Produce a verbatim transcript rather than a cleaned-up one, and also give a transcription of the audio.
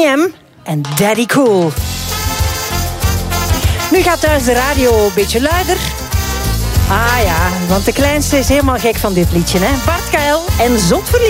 M en Daddy Cool. Nu gaat thuis de radio een beetje luider. Ah ja, want de kleinste is helemaal gek van dit liedje, hè? Bart Kuil en Zot Verliefd.